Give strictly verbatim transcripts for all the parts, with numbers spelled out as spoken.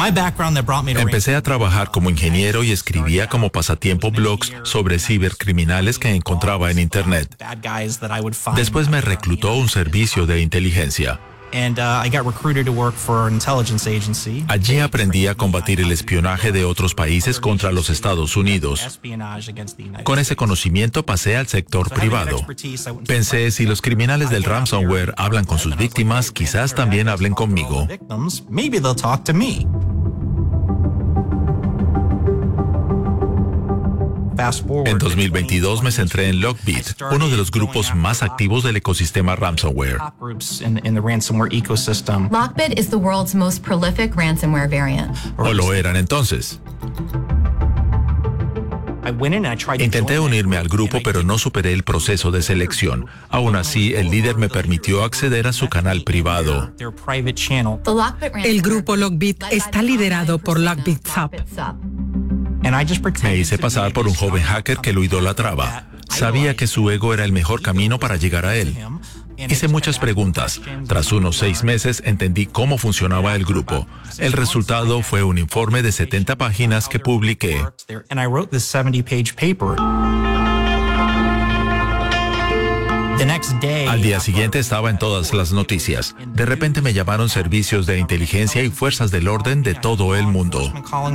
Empecé a trabajar como ingeniero y escribía como pasatiempo blogs sobre cibercriminales que encontraba en Internet. Después me reclutó un servicio de inteligencia. Allí aprendí a combatir el espionaje de otros países contra los Estados Unidos. Con ese conocimiento pasé al sector privado. Pensé, si los criminales del ransomware hablan con sus víctimas, quizás también hablen conmigo. En dos mil veintidós me centré en Lockbit, uno de los grupos más activos del ecosistema ransomware. Lockbit is the world's most prolific ransomware variant. ¿O lo eran entonces? Intenté unirme al grupo, pero no superé el proceso de selección. Aún así, el líder me permitió acceder a su canal privado. El grupo Lockbit está liderado por Lockbit Sub. Me hice pasar por un joven hacker que lo idolatraba. Sabía que su ego era el mejor camino para llegar a él. Hice muchas preguntas. Tras unos seis meses entendí cómo funcionaba el grupo. El resultado fue un informe de setenta páginas que publiqué. Al día siguiente estaba en todas las noticias. De repente me llamaron servicios de inteligencia y fuerzas del orden de todo el mundo.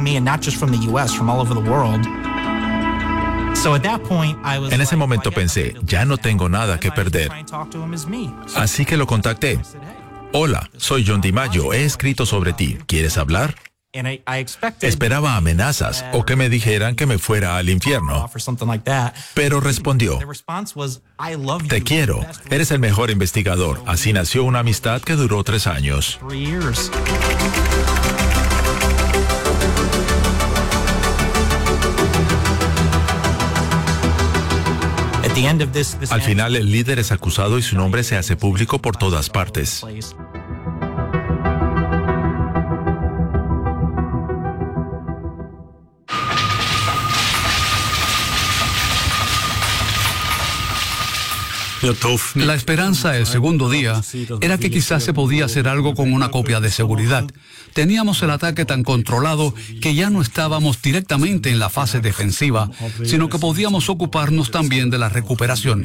En ese momento pensé, ya no tengo nada que perder. Así que lo contacté. Hola, soy John DiMaggio, he escrito sobre ti. ¿Quieres hablar? Esperaba amenazas o que me dijeran que me fuera al infierno. Pero respondió, te quiero, eres el mejor investigador. Así nació una amistad que duró tres años. Al final, el líder es acusado y su nombre se hace público por todas partes. La esperanza el segundo día era que quizás se podía hacer algo con una copia de seguridad. Teníamos el ataque tan controlado que ya no estábamos directamente en la fase defensiva, sino que podíamos ocuparnos también de la recuperación.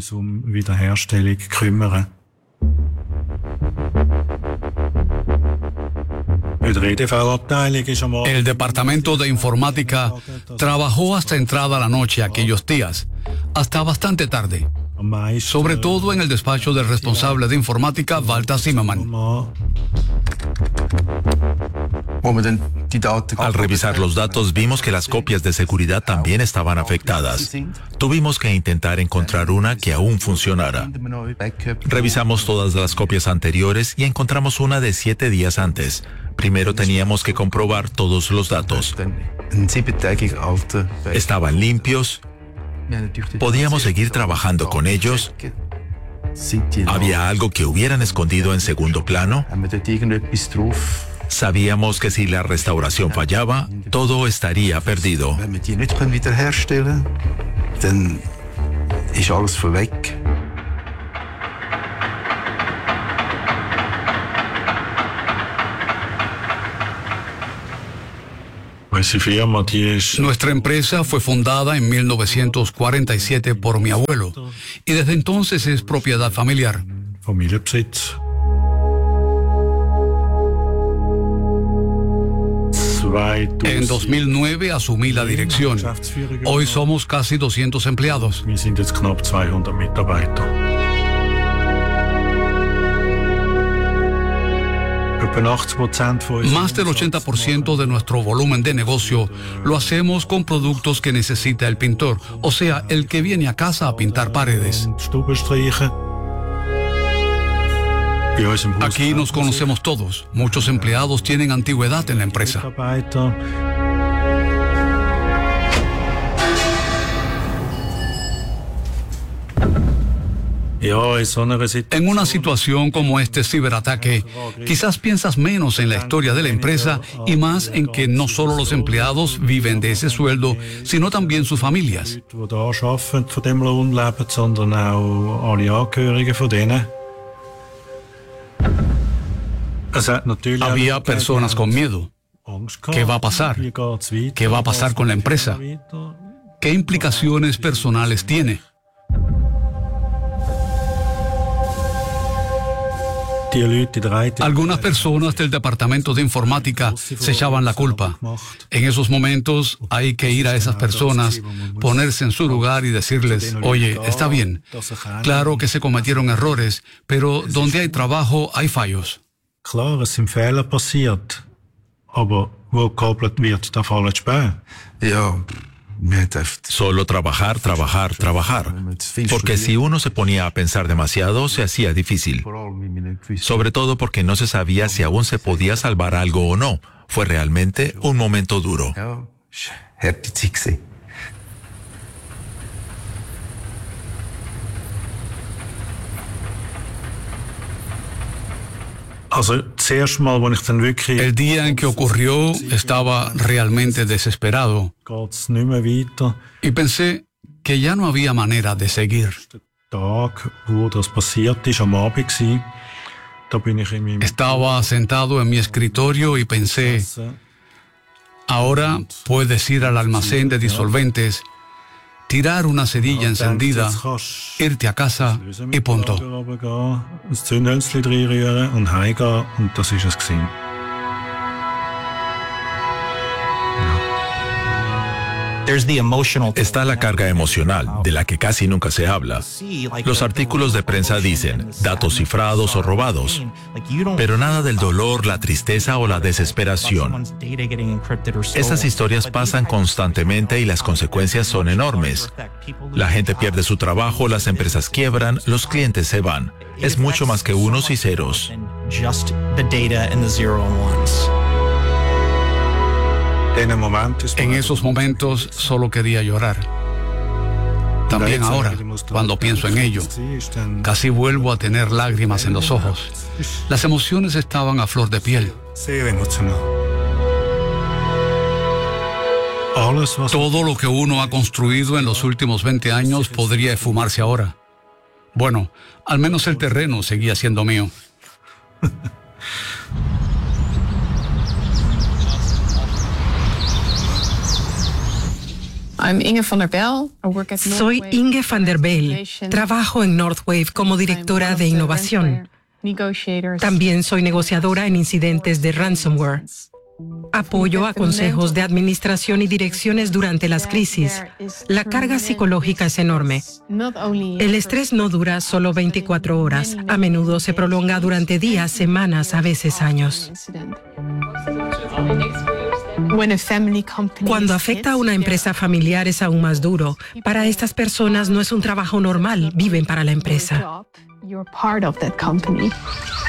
El departamento de informática trabajó hasta entrada la noche aquellos días, hasta bastante tarde. Sobre todo en el despacho del responsable de informática, Walter Zimmermann. Al revisar los datos vimos que las copias de seguridad también estaban afectadas. Tuvimos que intentar encontrar una que aún funcionara. Revisamos todas las copias anteriores y encontramos una de siete días antes. Primero teníamos que comprobar todos los datos. Estaban limpios. ¿Podíamos seguir trabajando con ellos? ¿Había algo que hubieran escondido en segundo plano? Sabíamos que si la restauración fallaba, todo estaría perdido. Nuestra empresa fue fundada en mil novecientos cuarenta y siete por mi abuelo y desde entonces es propiedad familiar. En dos mil nueve asumí la dirección. Hoy somos casi doscientos empleados. Más del ochenta por ciento de nuestro volumen de negocio lo hacemos con productos que necesita el pintor, o sea, el que viene a casa a pintar paredes. Aquí nos conocemos todos. Muchos empleados tienen antigüedad en la empresa. En una situación como este ciberataque, quizás piensas menos en la historia de la empresa y más en que no solo los empleados viven de ese sueldo, sino también sus familias. Había personas con miedo. ¿Qué va a pasar? ¿Qué va a pasar con la empresa? ¿Qué implicaciones personales tiene? Algunas personas del departamento de informática se echaban la culpa. En esos momentos hay que ir a esas personas, ponerse en su lugar y decirles, oye, está bien, claro que se cometieron errores, pero donde hay trabajo hay fallos. Klar, es sind Fehler passiert, aber wo gekoppelt wird, da fallen Späne. Ja. Solo trabajar, trabajar, trabajar. Porque si uno se ponía a pensar demasiado, se hacía difícil. Sobre todo porque no se sabía si aún se podía salvar algo o no. Fue realmente un momento duro. El día en que ocurrió estaba realmente desesperado y pensé que ya no había manera de seguir. Estaba sentado en mi escritorio y pensé, ahora puedes ir al almacén de disolventes, tirar una cerilla encendida, irte a casa y punto. Está la carga emocional, de la que casi nunca se habla. Los artículos de prensa dicen datos cifrados o robados, pero nada del dolor, la tristeza o la desesperación. Esas historias pasan constantemente y las consecuencias son enormes. La gente pierde su trabajo, las empresas quiebran, los clientes se van. Es mucho más que unos y ceros. En esos momentos solo quería llorar. También ahora, cuando pienso en ello, casi vuelvo a tener lágrimas en los ojos. Las emociones estaban a flor de piel. Todo lo que uno ha construido en los últimos veinte años podría esfumarse ahora. Bueno, al menos el terreno seguía siendo mío. Soy Inge van der Bijl. Trabajo en Northwave como directora de innovación. También soy negociadora en incidentes de ransomware. Apoyo a consejos de administración y direcciones durante las crisis. La carga psicológica es enorme. El estrés no dura solo veinticuatro horas. A menudo se prolonga durante días, semanas, a veces años. Cuando afecta a una empresa familiar es aún más duro. Para estas personas no es un trabajo normal, viven para la empresa.